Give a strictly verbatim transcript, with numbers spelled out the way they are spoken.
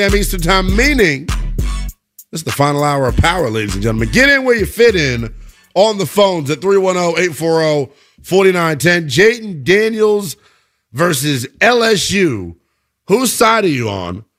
Eastern Time, meaning this is the final hour of Power, ladies and gentlemen. Get in where you fit in on the phones at three one zero, eight four zero, four nine one zero. Jayden Daniels versus L S U. Whose side are you on?